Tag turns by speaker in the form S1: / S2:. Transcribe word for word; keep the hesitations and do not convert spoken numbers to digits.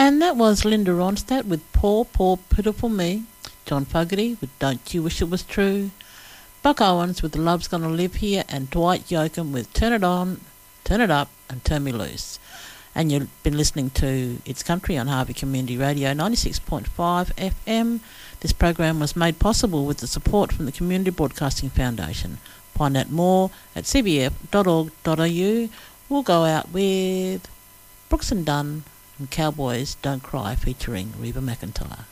S1: And that was Linda Ronstadt with Poor, Poor, Pitiful Me, John Fogerty with Don't You Wish It Was True, Buck Owens with Love's Gonna Live Here, and Dwight Yoakam with Turn It On, Turn It Up and Turn Me Loose. And you've been listening to It's Country on Harvey Community Radio ninety-six point five F M. This program was made possible with the support from the Community Broadcasting Foundation. Find out more at c b f dot org dot a u. We'll go out with Brooks and Dunn and Cowboys Don't Cry featuring Reba McEntire.